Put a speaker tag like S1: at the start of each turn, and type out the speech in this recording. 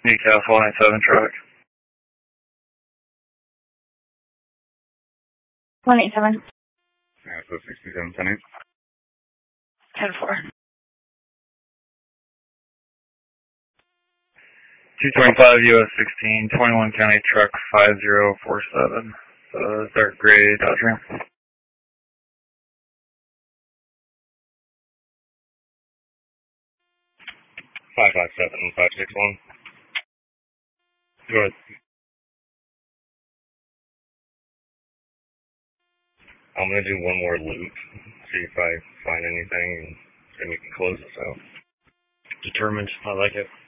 S1: Newcastle 97 truck.
S2: 187.
S3: Yeah, so 6710.
S2: 10-4.
S1: 225 US 16, 21 County Truck 5047. Dark gray Dodge Ram.
S3: 557-561. Go ahead. I'm going to do one more loop, see if I find anything, and then we can close this out.
S1: Determined. I like it.